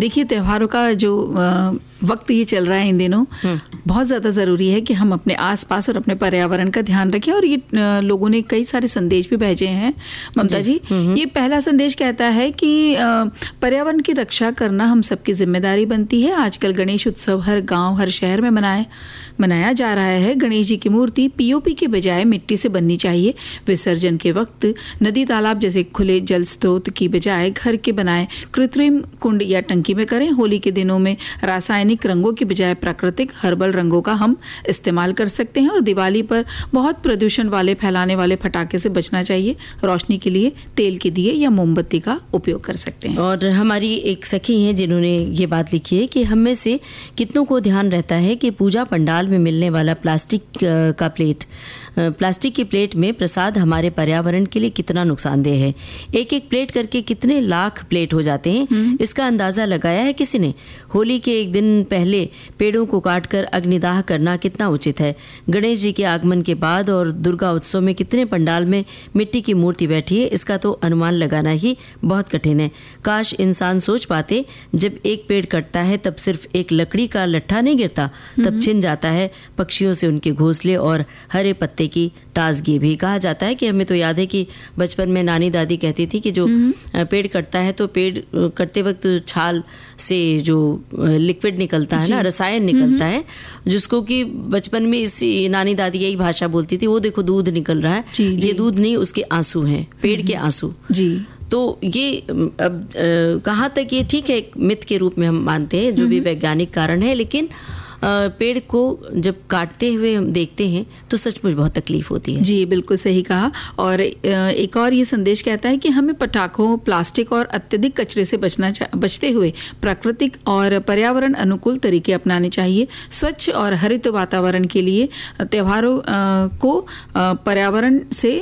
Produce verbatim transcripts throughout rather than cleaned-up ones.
देखिए, त्योहारों का जो आ, वक्त ये चल रहा है इन दिनों, बहुत ज़्यादा ज़रूरी है कि हम अपने आसपास और अपने पर्यावरण का ध्यान रखें। और ये आ, लोगों ने कई सारे संदेश भी भेजे हैं ममता जी। ये पहला संदेश कहता है कि आ, पर्यावरण की रक्षा करना हम सबकी जिम्मेदारी बनती है। आजकल गणेश उत्सव हर गांव हर शहर में मनाए मनाया जा रहा है। गणेश जी की मूर्ति पीओपी के बजाय मिट्टी से बननी चाहिए। विसर्जन के वक्त नदी तालाब जैसे खुले जल स्रोत की बजाय घर के बनाए कृत्रिम कुंड या टंकी में करें। होली के दिनों में रासायनिक रंगों की बजाय प्राकृतिक हर्बल रंगों का हम इस्तेमाल कर सकते हैं। और दिवाली पर बहुत प्रदूषण वाले फैलाने वाले पटाखे से बचना चाहिए। रोशनी के लिए तेल के दिए या मोमबत्ती का उपयोग कर सकते हैं। और हमारी एक सखी हैं जिन्होंने ये बात लिखी है कि हम में से कितनों को ध्यान रहता है कि पूजा पंडाल में मिलने वाला प्लास्टिक का प्लेट प्लास्टिक की प्लेट में प्रसाद हमारे पर्यावरण के लिए कितना नुकसानदेह है। एक एक प्लेट करके कितने लाख प्लेट हो जाते हैं, इसका अंदाजा लगाया है किसी ने? होली के एक दिन पहले पेड़ों को काटकर अग्निदाह करना कितना उचित है? गणेश जी के आगमन के बाद और दुर्गा उत्सव में कितने पंडाल में मिट्टी की मूर्ति बैठी है, इसका तो अनुमान लगाना ही बहुत कठिन है। काश इंसान सोच पाते, जब एक पेड़ कटता है तब सिर्फ एक लकड़ी का लट्ठा नहीं गिरता, तब छिन जाता है पक्षियों से उनके घोंसले और हरे पत्ते की ताजगी भी। कहा जाता है कि हमें तो याद है कि बचपन में नानी दादी कहती थी कि जो पेड़ कटता है तो पेड़ कटते वक्त छाल से जो लिक्विड निकलता है ना, रसायन निकलता है, जिसको कि बचपन में इसी नानी दादी यही भाषा बोलती थी, वो देखो दूध निकल रहा है, ये दूध नहीं उसके आंसू हैं, पेड़ के आंसू जी। तो ये अब कहाँ तक ये ठीक है, एक मिथ के रूप में हम मानते हैं, जो भी वैज्ञानिक कारण है, लेकिन पेड़ को जब काटते हुए हम देखते हैं तो सचमुच बहुत तकलीफ होती है। जी बिल्कुल सही कहा। और एक और ये संदेश कहता है कि हमें पटाखों, प्लास्टिक और अत्यधिक कचरे से बचना बचते हुए प्राकृतिक और पर्यावरण अनुकूल तरीके अपनाने चाहिए। स्वच्छ और हरित वातावरण के लिए त्योहारों को पर्यावरण से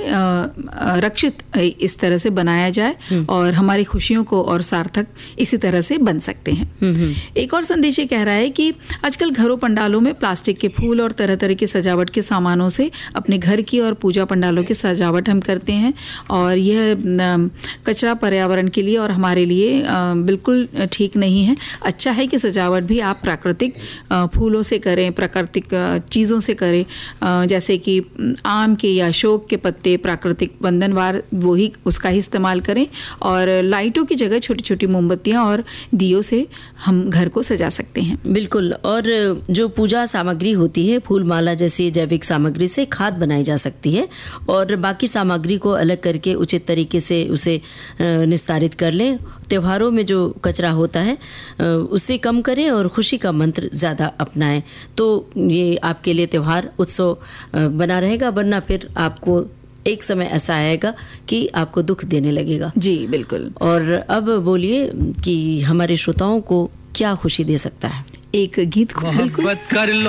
रक्षित इस तरह से बनाया जाए और हमारी खुशियों को और सार्थक इसी तरह से बन सकते हैं। एक और संदेश ये कह रहा है कि आजकल घरों पंडालों में प्लास्टिक के फूल और तरह तरह के सजावट के सामानों से अपने घर की और पूजा पंडालों की सजावट हम करते हैं, और यह कचरा पर्यावरण के लिए और हमारे लिए बिल्कुल ठीक नहीं है। अच्छा है कि सजावट भी आप प्राकृतिक फूलों से करें, प्राकृतिक चीज़ों से करें, जैसे कि आम के या अशोक के पत्ते, प्राकृतिक बंधनवार, वो ही उसका ही इस्तेमाल करें। और लाइटों की जगह छोटी छोटी मोमबत्तियाँ और दियों से हम घर को सजा सकते हैं। बिल्कुल। और जो पूजा सामग्री होती है, फूल माला जैसी जैविक सामग्री से खाद बनाई जा सकती है, और बाकी सामग्री को अलग करके उचित तरीके से उसे निस्तारित कर लें। त्योहारों में जो कचरा होता है उससे कम करें और खुशी का मंत्र ज़्यादा अपनाएं, तो ये आपके लिए त्योहार उत्सव बना रहेगा। वरना फिर आपको एक समय ऐसा आएगा कि आपको दुख देने लगेगा। जी बिल्कुल। और अब बोलिए कि हमारे श्रोताओं को क्या खुशी दे सकता है? एक गीत बिल्कुल कर लो।